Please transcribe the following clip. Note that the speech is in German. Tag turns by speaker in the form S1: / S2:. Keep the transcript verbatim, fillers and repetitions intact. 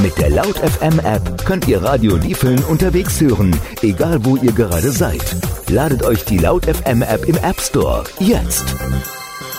S1: Mit der Laut F M App könnt ihr Radio Diefeln unterwegs hören, egal wo ihr gerade seid. Ladet euch die Laut F M App im App Store jetzt.